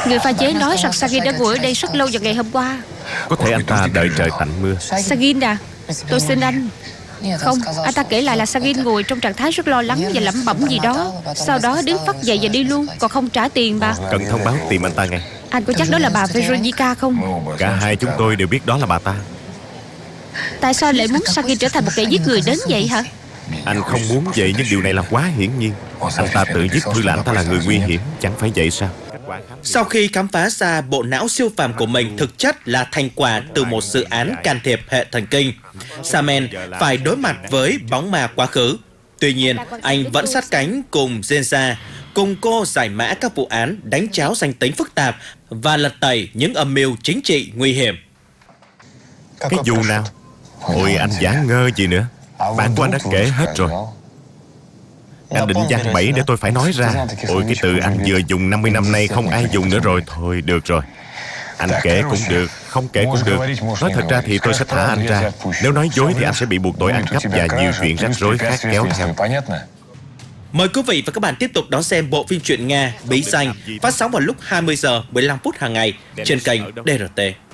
Người pha chế nói rằng Sagin đã ngồi ở đây rất lâu vào ngày hôm qua. Có thể anh ta đợi trời tạnh mưa. Sagin à, tôi xin anh. Không, anh ta kể lại là Sagin ngồi trong trạng thái rất lo lắng và lẩm bẩm gì đó. Sau đó đứng phắt dậy và đi luôn, còn không trả tiền bà. Cần thông báo tìm anh ta ngay. Anh có chắc đó là bà Veronica không? Cả hai chúng tôi đều biết đó là bà ta. Tại sao lại muốn Sagin trở thành một kẻ giết người đến vậy hả? Anh không muốn vậy, nhưng điều này là quá hiển nhiên. Anh ta tự giết tôi là anh ta là người nguy hiểm, chẳng phải vậy sao? Sau khi khám phá ra bộ não siêu phàm của mình thực chất là thành quả từ một dự án can thiệp hệ thần kinh, Samen phải đối mặt với bóng ma quá khứ. Tuy nhiên, anh vẫn sát cánh cùng Zenza, cùng cô giải mã các vụ án đánh cháo danh tính phức tạp và lật tẩy những âm mưu chính trị nguy hiểm. Cái vụ nào? Ôi, anh giả ngơ gì nữa. Bạn của anh đã kể hết rồi. Anh định giăng bẫy để tôi phải nói ra. Ôi, cái từ anh vừa dùng 50 năm nay không ai dùng nữa rồi. Thôi, được rồi. Anh kể cũng được, không kể cũng được. Nói thật ra thì tôi sẽ thả anh ra. Nếu nói dối thì anh sẽ bị buộc tội ăn cắp và nhiều chuyện rắc rối khác kéo theo. Mời quý vị và các bạn tiếp tục đón xem bộ phim truyện Nga Bí Danh phát sóng vào lúc 20 giờ 15 phút hàng ngày trên kênh DRT.